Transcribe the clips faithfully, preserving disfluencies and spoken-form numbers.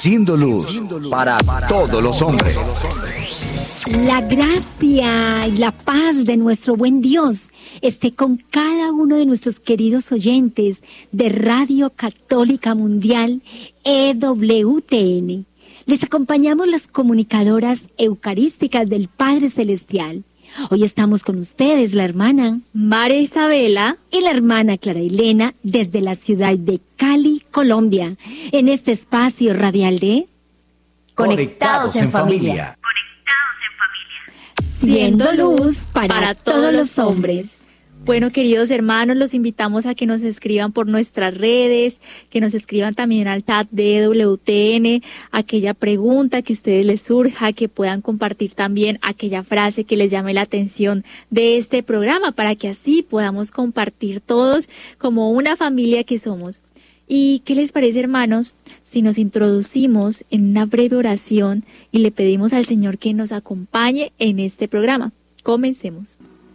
siendo luz para todos los hombres. La gracia y la paz de nuestro buen Dios esté con cada uno de nuestros queridos oyentes de Radio Católica Mundial E W T N. Les acompañamos las comunicadoras eucarísticas del Padre Celestial. Hoy estamos con ustedes, la hermana María Isabela y la hermana Clara Elena, desde la ciudad de Cali, Colombia, en este espacio radial de Conectados en Familia. Siendo luz para, para todos los hombres. Bueno, queridos hermanos, los invitamos a que nos escriban por nuestras redes, que nos escriban también al chat de E W T N, aquella pregunta que a ustedes les surja, que puedan compartir también aquella frase que les llame la atención de este programa, para que así podamos compartir todos como una familia que somos. ¿Y qué les parece, hermanos, si nos introducimos en una breve oración y le pedimos al Señor que nos acompañe en este programa? Comencemos.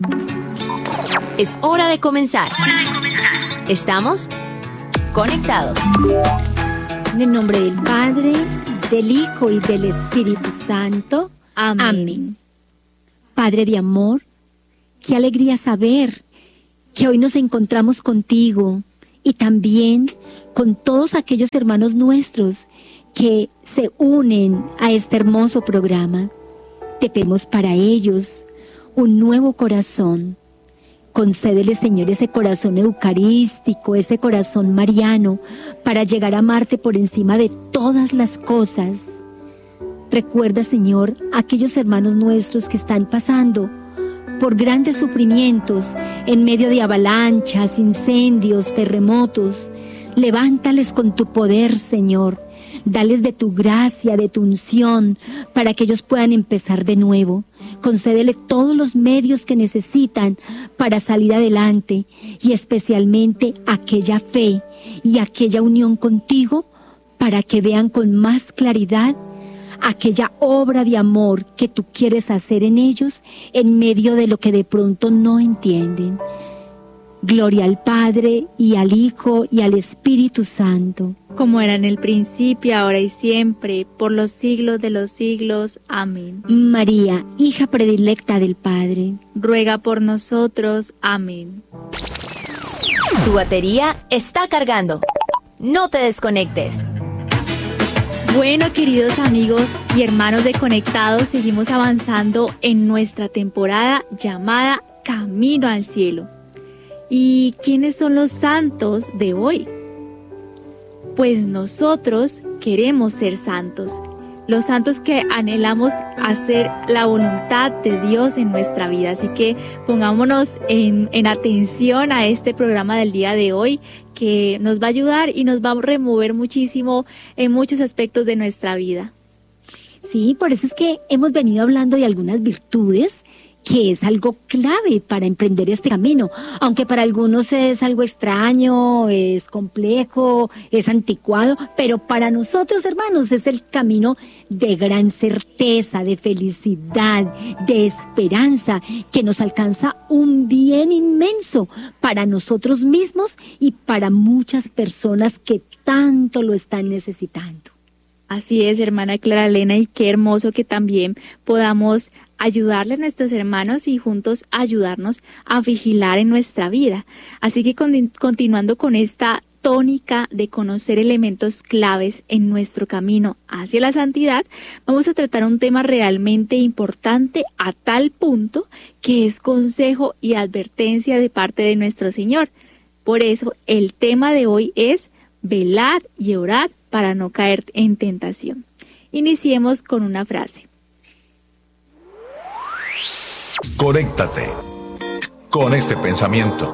Es hora de comenzar. Hora de comenzar. Estamos conectados. En el nombre del Padre, del Hijo y del Espíritu Santo. Amén. Amén. Padre de amor, qué alegría saber que hoy nos encontramos contigo y también con todos aquellos hermanos nuestros que se unen a este hermoso programa. Te pedimos para ellos un nuevo corazón. Concédele, Señor, ese corazón eucarístico, ese corazón mariano, para llegar a amarte por encima de todas las cosas. Recuerda, Señor, a aquellos hermanos nuestros que están pasando por grandes sufrimientos en medio de avalanchas, incendios, terremotos. Levántales con tu poder, Señor. Dales de tu gracia, de tu unción, para que ellos puedan empezar de nuevo. Concédele todos los medios que necesitan para salir adelante, y especialmente aquella fe y aquella unión contigo, para que vean con más claridad aquella obra de amor que tú quieres hacer en ellos, en medio de lo que de pronto no entienden. Gloria al Padre, y al Hijo, y al Espíritu Santo. Como era en el principio, ahora y siempre, por los siglos de los siglos. Amén. María, hija predilecta del Padre, ruega por nosotros. Amén. Tu batería está cargando. No te desconectes. Bueno, queridos amigos y hermanos de Conectados, seguimos avanzando en nuestra temporada llamada Camino al Cielo. ¿Y quiénes son los santos de hoy? Pues nosotros queremos ser santos, los santos que anhelamos hacer la voluntad de Dios en nuestra vida. Así que pongámonos en, en atención a este programa del día de hoy, que nos va a ayudar y nos va a remover muchísimo en muchos aspectos de nuestra vida. Sí, por eso es que hemos venido hablando de algunas virtudes, que es algo clave para emprender este camino, aunque para algunos es algo extraño, es complejo, es anticuado, pero para nosotros, hermanos, es el camino de gran certeza, de felicidad, de esperanza, que nos alcanza un bien inmenso para nosotros mismos y para muchas personas que tanto lo están necesitando. Así es, hermana Clara Elena, y qué hermoso que también podamos ayudarle a nuestros hermanos y juntos ayudarnos a vigilar en nuestra vida. Así que con, continuando con esta tónica de conocer elementos claves en nuestro camino hacia la santidad, vamos a tratar un tema realmente importante, a tal punto que es consejo y advertencia de parte de nuestro Señor. Por eso el tema de hoy es velad y orad para no caer en tentación. Iniciemos con una frase. Conéctate con este pensamiento.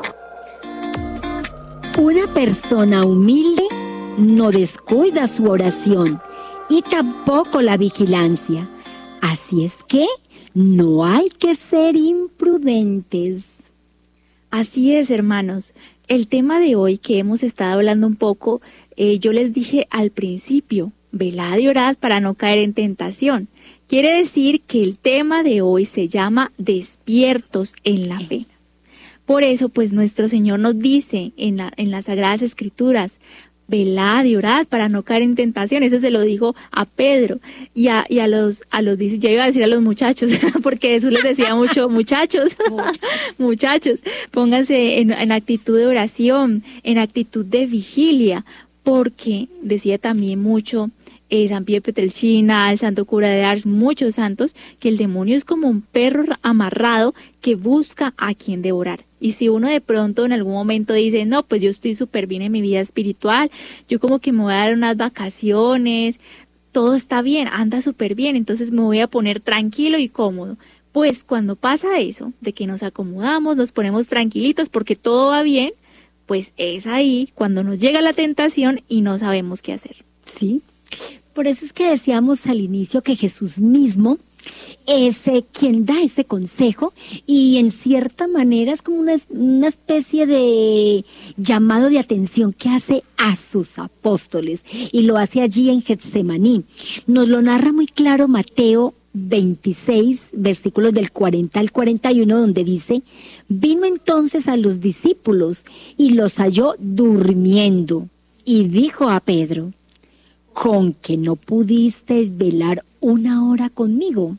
Una persona humilde no descuida su oración y tampoco la vigilancia. Así es que no hay que ser imprudentes. Así es, hermanos. El tema de hoy que hemos estado hablando un poco, eh, yo les dije al principio, velad y orad para no caer en tentación. Quiere decir que el tema de hoy se llama despiertos en la fe. Por eso, pues nuestro Señor nos dice en, la, en las Sagradas Escrituras, velad y orad para no caer en tentación. Eso se lo dijo a Pedro y a, y a los, a los, ya iba a decir a los muchachos, porque Jesús les decía mucho, muchachos, muchachos, pónganse en, en actitud de oración, en actitud de vigilia, porque decía también mucho eh, San Pío de Pietrelcina, el santo cura de Ars, muchos santos, que el demonio es como un perro amarrado que busca a quien devorar. Y si uno de pronto en algún momento dice, no, pues yo estoy súper bien en mi vida espiritual, yo como que me voy a dar unas vacaciones, todo está bien, anda súper bien, entonces me voy a poner tranquilo y cómodo. Pues cuando pasa eso, de que nos acomodamos, nos ponemos tranquilitos porque todo va bien, pues es ahí cuando nos llega la tentación y no sabemos qué hacer. Sí, por eso es que decíamos al inicio que Jesús mismo es eh, quien da ese consejo y en cierta manera es como una, una especie de llamado de atención que hace a sus apóstoles y lo hace allí en Getsemaní. Nos lo narra muy claro Mateo veintiséis, versículos del cuarenta al cuarenta y uno, donde dice: vino entonces a los discípulos y los halló durmiendo y dijo a Pedro: ¿con que no pudisteis velar una hora conmigo?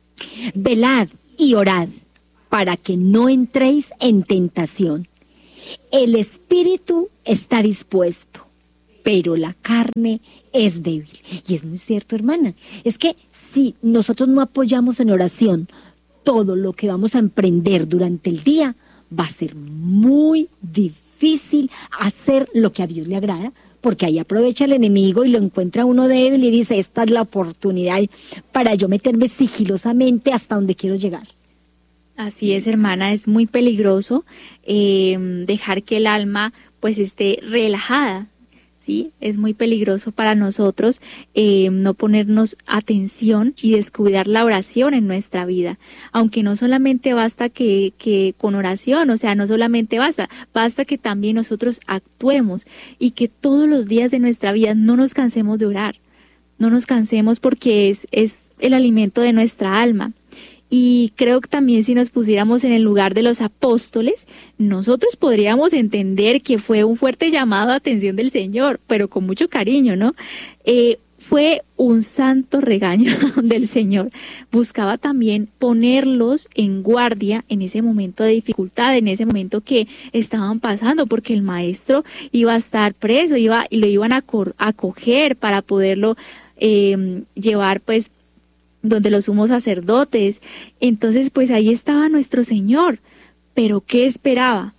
Velad y orad para que no entréis en tentación. El espíritu está dispuesto, pero la carne es débil. Y es muy cierto, hermana. Es que si nosotros no apoyamos en oración todo lo que vamos a emprender durante el día, va a ser muy difícil hacer lo que a Dios le agrada, porque ahí aprovecha el enemigo y lo encuentra uno débil y dice, esta es la oportunidad para yo meterme sigilosamente hasta donde quiero llegar. Así es, hermana, es muy peligroso eh, dejar que el alma pues esté relajada, ¿sí? Es muy peligroso para nosotros eh, no ponernos atención y descuidar la oración en nuestra vida, aunque no solamente basta que, que con oración, o sea, no solamente basta, basta que también nosotros actuemos y que todos los días de nuestra vida no nos cansemos de orar, no nos cansemos porque es, es el alimento de nuestra alma. Y creo que también si nos pusiéramos en el lugar de los apóstoles, nosotros podríamos entender que fue un fuerte llamado a atención del Señor, pero con mucho cariño, ¿no? Eh, fue un santo regaño del Señor. Buscaba también ponerlos en guardia en ese momento de dificultad, en ese momento que estaban pasando, porque el maestro iba a estar preso, iba y lo iban a acoger para poderlo eh, llevar, pues, donde los sumos sacerdotes. Entonces pues ahí estaba nuestro Señor, pero ¿qué esperaba?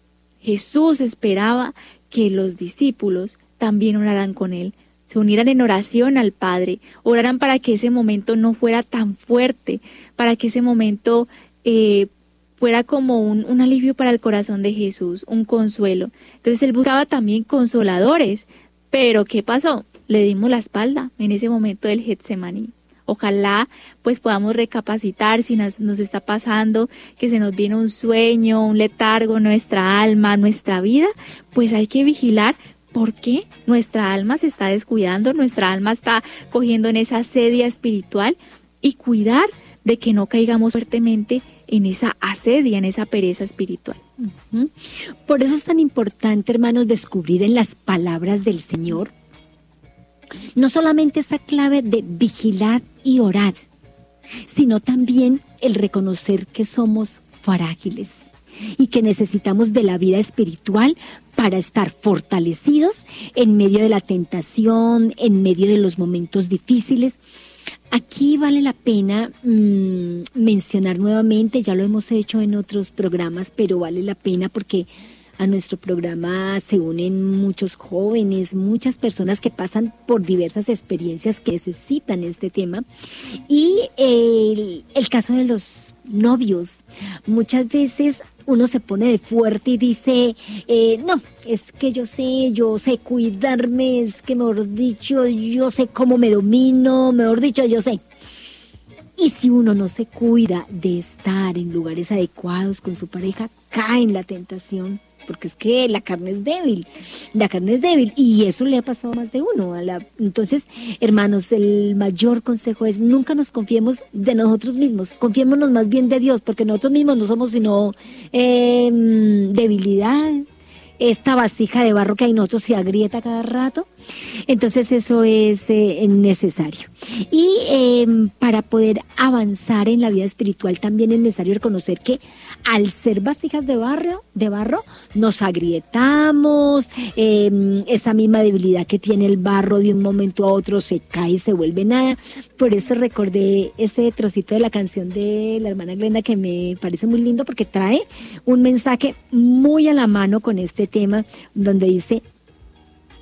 Jesús esperaba que los discípulos también oraran con él, se unieran en oración al Padre, oraran para que ese momento no fuera tan fuerte, para que ese momento eh, fuera como un, un alivio para el corazón de Jesús, un consuelo. Entonces él buscaba también consoladores, pero ¿qué pasó? Le dimos la espalda en ese momento del Getsemaní. Ojalá pues podamos recapacitar si nos, nos está pasando que se nos viene un sueño, un letargo, nuestra alma, nuestra vida, pues hay que vigilar porque nuestra alma se está descuidando, nuestra alma está cogiendo en esa asedia espiritual y cuidar de que no caigamos fuertemente en esa asedia, en esa pereza espiritual. Uh-huh. Por eso es tan importante, hermanos, descubrir en las palabras del Señor no solamente esa clave de vigilar y orar, sino también el reconocer que somos frágiles y que necesitamos de la vida espiritual para estar fortalecidos en medio de la tentación, en medio de los momentos difíciles. Aquí vale la pena mmm, mencionar nuevamente, ya lo hemos hecho en otros programas, pero vale la pena porque a nuestro programa se unen muchos jóvenes, muchas personas que pasan por diversas experiencias que necesitan este tema. Y el, el caso de los novios, muchas veces uno se pone de fuerte y dice, eh, no, es que yo sé, yo sé cuidarme, es que mejor dicho, yo sé cómo me domino, mejor dicho, yo sé. Y si uno no se cuida de estar en lugares adecuados con su pareja, cae en la tentación. Porque es que la carne es débil, la carne es débil y eso le ha pasado a más de uno. A la... Entonces, hermanos, el mayor consejo es nunca nos confiemos de nosotros mismos, confiémonos más bien de Dios, porque nosotros mismos no somos sino eh, debilidad, esta vasija de barro que hay nosotros se agrieta cada rato. Entonces eso es eh, necesario. Y eh, para poder avanzar en la vida espiritual también es necesario reconocer que al ser vasijas de barro, de barro nos agrietamos, eh, esa misma debilidad que tiene el barro de un momento a otro se cae y se vuelve nada. Por eso recordé ese trocito de la canción de la hermana Glenda que me parece muy lindo porque trae un mensaje muy a la mano con este tema donde dice: